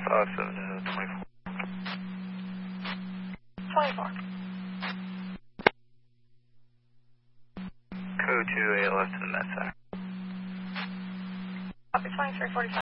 7 to 24. 24. Code 2 ALS to the med center. Copy 2345.